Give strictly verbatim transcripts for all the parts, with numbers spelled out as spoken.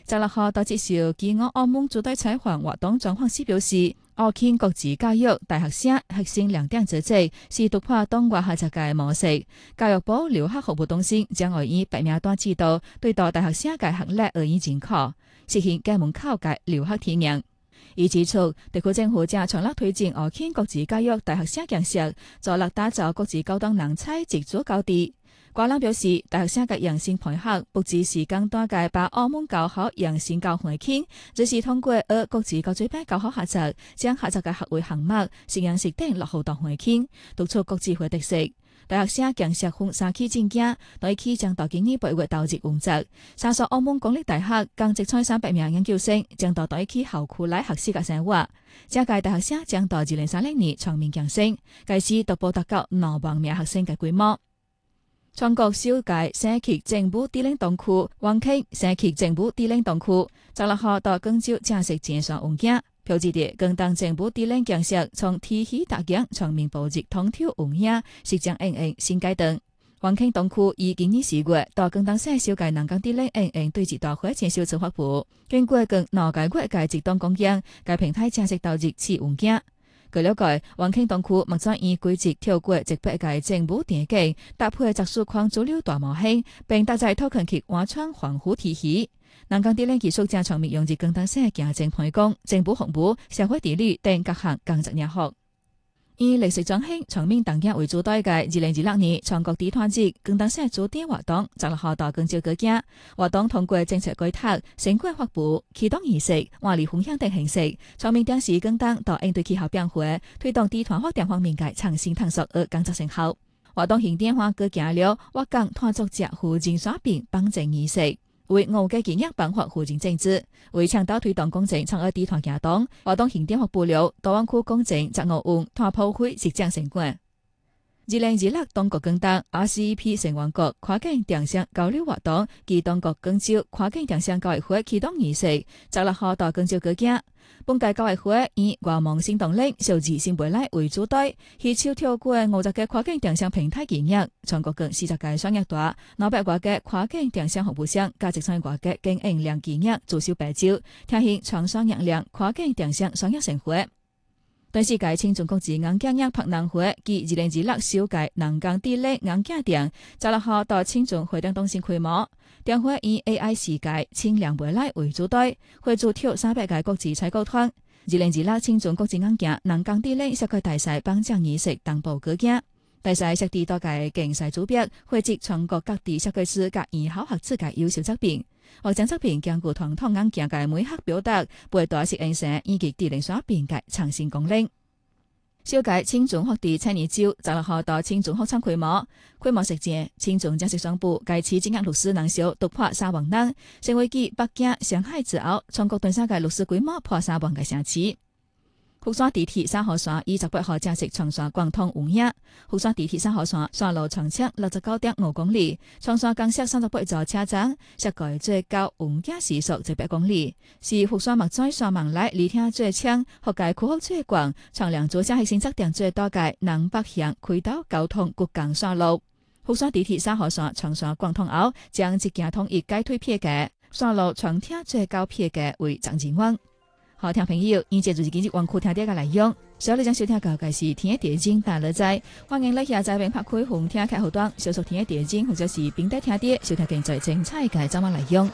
十六號到接受基安澳門主隊採訪活動狀況時表示，澳慶國際教育大學生核心兩點職責是突破當外學習嘅模式。教育部留學服務中心將會以白名單制度對待大學生嘅學歷而以認可，實現解門口嘅留學體驗。伊指出，特區政府將全力推進澳慶國際教育大學生建設，助力打造國際高等人才自主高地。瓜人表示，大學生嘅養成配合不只是更多嘅把澳門教學養成教環境，只是通過而國際高水平教學學習，將學習嘅學位項目適應適當落後到環境，突出國際化特色。大學生建設分三期進行，第一期將到今年八月投入工作。三所澳門公立大學共積採三百名研究生，將到第一期校區內學習嘅生活。這屆大學生將到二零三零年全面晉升，屆時逐步達到兩萬名學生嘅規模。全國首屆社區政府低齡堂區灣慶社區政府低齡堂區，十六號到廣州正式建設運行。標誌地廣東政府低齡建設從提起搭建全面布置通透運行，實將應應新階段。灣慶堂區於今年四月到廣東省首屆南港低齡應應對接大會簽署策劃部，經過跟兩屆月嘅集中供應，該平台正式投入試運行。據了解，灣慶堂區目前以規則跳過直北嘅政府電機，搭配特殊框主流大模型，並搭載討論區完全防護體系。南港低齡技術將全面用於廣東省行政辦公、政府服務、社會治理等各項工作領域。以歷史振興、全面動員為主題嘅二零二六年全國地團節廣東省主題活動，十六號到廣州舉行。活動通過政策改革、成果發布、啟動儀式、活力分享等形式，全面展示廣東到應對氣候變化、推動地團發展方面嘅創新探索而工作成效。活動現代化舉行了粵港團作者互證刷屏頒證儀式。為我嘅建議辦法互證政治，為倡導推動公正參與地團活動，活動現點或布料大灣區公正責我運團普惠實踐成果。二零二六當局廣東 R C E P 成員國跨境電商交流活動暨當局廣州跨境電商交易會啟動儀式，十六號到廣州舉行。本屆交易會以外網新動力、數字新未來為主題，協調跳過五十個跨境電商平台經營，全國共四十個商業大、兩百多個跨境電商服務商、價值上萬個經營量經營助手白照，體現長商業量跨境電商商業成果。第四屆青中國際硬件業博覽會暨二零二六首屆南港低齡硬件展，十六號到青中會展中心開幕。展會以 A I 世界清涼未來為主題，會主挑三百個國際採購團。二零二六青中國際硬件南港低齡社區大賽頒獎儀式同步舉行。大賽設定多個競賽組別，匯集全國各地設計師及研考學者嘅優秀作品。獲獎作品兼具傳統硬件嘅美學表達，背大適應性以及智能刷屏嘅創新功能。首屆青中學地產業周十六號到青中學場開幕，開幕式前，青中正式宣布，該次精英律師人數突破三萬人，成為繼北京、上海之後，全國第三個律師規模破三萬嘅城市。福山地鐵三號線於十八號正式全線貫通運行。福山地鐵三號線線路全長六十九點五公里，全線共設三十八座車站，設計最高運行時速一百公里，是福山目前線網內里程最長、覆蓋區域最廣、長量組車核心測點最多嘅南北向軌道交通骨幹線路。福山地鐵三號線全線貫通後，將即行統一改推票價，線路全程最高票價為十二元。好，聽朋友，現在就是今日灣區聽啲嘅內容。所以你將收聽嘅係是聽電經大樂仔，歡迎你下載並拍開紅聽開後端，小數聽電經或者是並帶聽啲收聽更最精彩嘅節目內容。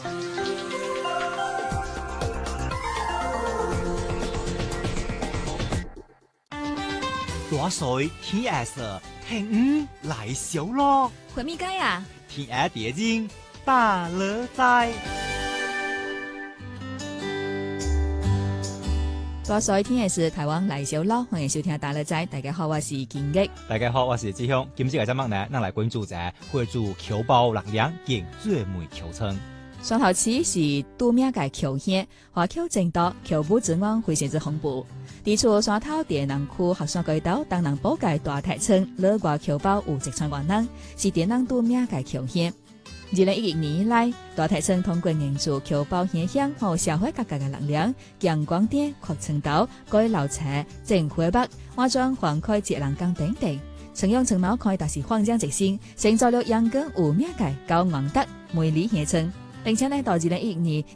大水天 S 聽五來小咯， 回咪街啊？ 聽下電經大樂仔。 多謝天嘅是台灣來小佬，歡迎收聽大樂仔。大家好，我是建益。 大家好，我是志雄。今次嘅節目呢，咱來關注者會做球包力量兼最美球村。 上頭次是度命嘅球縣，華僑正多，球部之安非常之恐怖。地處山頭電能區學生街道，東南部嘅大台村，樂華球包有一千萬人，是電能度命嘅球縣。二零一一年以來，大台村通過營造球包現象和社會各界嘅力量，陽光電、擴程道、改路車、整回北、化妝、環開節能工等等，承用承腦開達是荒江直線，成就了陽光有名嘅高昂德美麗鄉村，並且呢到二零一一年